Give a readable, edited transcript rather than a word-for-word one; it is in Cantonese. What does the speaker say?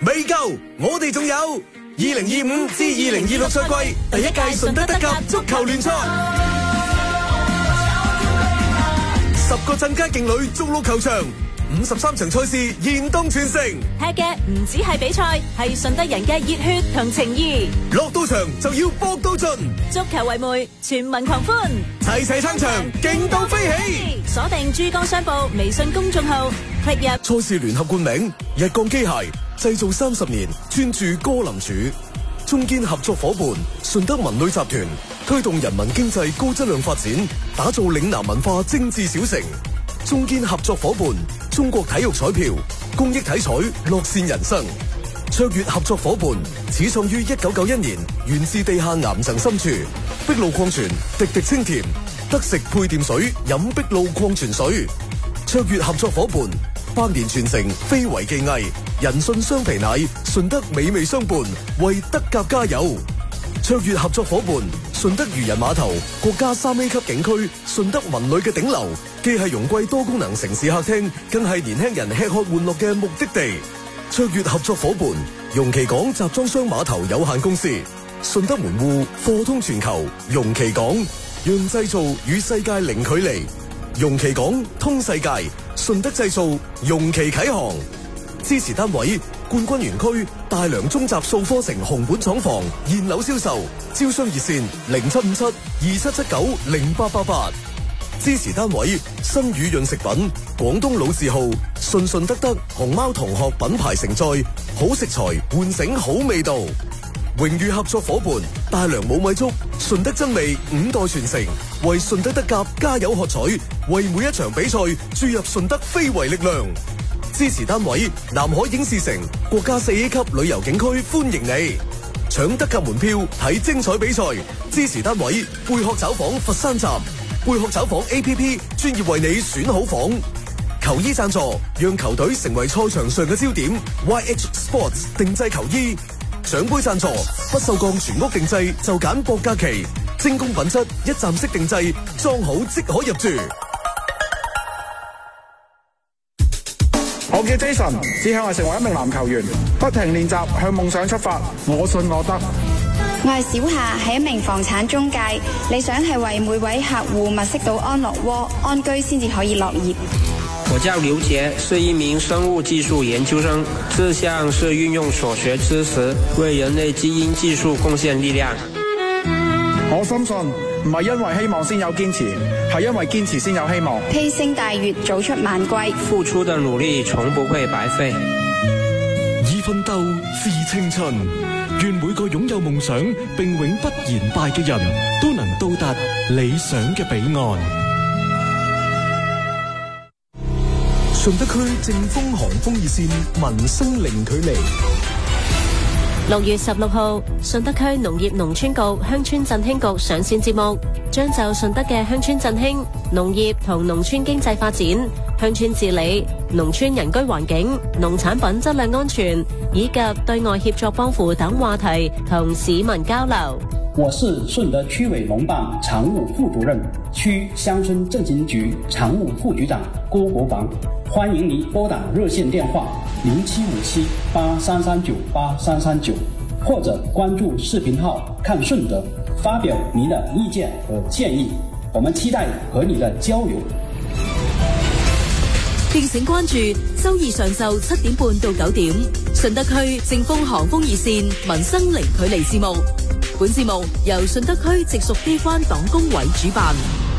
未夠，我哋仲有2025至2026賽季第一屆順德德甲足球聯賽，10個鎮街勁旅逐鹿球場，53場賽事現當全城。 踢嘅唔止係比賽，係順德人嘅熱血同情誼。 落到場就要搏到盡， 足球為媒，全民狂歡， 齊齊撐場，勁到飛起。 鎖定珠江商報微信公眾號，踢入賽事聯合冠名日鋼機械，製造30年，專注歌林柱。中堅合作伙伴順德文旅集團，推動人民經濟高質量發展，打造嶺南文化精緻小城。中堅合作伙伴中國體育彩票，公益體彩，樂善人生。卓越合作伙伴始創於1991年，源自地下岩層深處，碧露礦泉滴滴清甜，得食配電水，飲碧露礦泉水。卓越合作伙伴100年傳承，非遺技藝，人信雙皮奶，順德美味相伴，為德甲加油。卓越合作伙伴順德漁人碼頭，國家3A 級景區，順德文旅嘅頂流，既係容桂多功能城市客廳，更係年輕人吃喝玩樂嘅目的地。卓越合作伙伴容其港集裝箱碼頭有限公司，順德門戶貨通全球，容其港讓製造與世界零距離，容其港通世界，順德製造容其啟航。支持單位冠軍園區大良中集數科城紅本廠房現樓銷售，招商熱線075727790888。支持單位新宇潤食品廣東老字號順順德德熊貓同學品牌承載，好食材喚醒好味道。榮譽合作伙伴大良冇米粥，順德真味5代傳承，為順德德甲加油喝彩，為每一場比賽注入順德非遺力量。支持單位南海影視城國家4A 級旅遊景區歡迎你，搶德甲門票睇精彩比賽。支持單位貝殼找房佛山站，貝殼找房 APP 專業為你選好房。球衣贊助讓球隊成為賽場上嘅焦點， YH Sports 定製球衣。獎杯贊助不鏽鋼全屋定製就揀博嘉祺，精工品質一站式定製，裝好即可入住。 我叫 Jason， 志向係成為一名籃球員，不停練習向夢想出發，我信我得。 我係小夏，係一名房產中介，理想係為每位客戶物色到安樂窩，安居先至可以樂業。 我叫劉杰，是一名生物技術研究生，志向是運用所學知識為人類基因技術貢獻力量。 我深信唔係因為希望先有堅持，係因為堅持先有希望。 披星戴月，早出晚歸， 付出的努力從不會白費。 以奮鬥致青春，願每個擁有夢想並永不言敗嘅人都能到達理想嘅彼岸。 順德區正風航風熱線，民生零距離。 6月16號，順德區農業農村局鄉村振興局上線節目，將就順德嘅鄉村振興、農業同農村經濟發展、鄉村治理、農村人居環境、農產品質量安全以及對外協作幫扶等話題同市民交流。 我是順德區委農辦常務副主任、區鄉村振興局常務副局長郭國防，歡迎您撥打熱線電話075783398339，或者關注視頻號看順德，發表您的意見和建議，我們期待和你的交流。 敬請關注周二上晝7點半到9點，順德區正風航風熱線民生零距離節目。本節目由順德區直屬機關黨工委主辦。